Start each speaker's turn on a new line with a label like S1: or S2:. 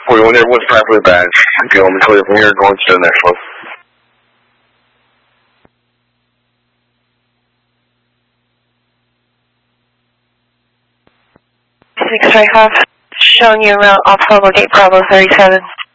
S1: for you whenever was properly badged. Okay, let me tell you from here going to the next one.
S2: 6 I have shown you around off Hobo Gate Bravo 37.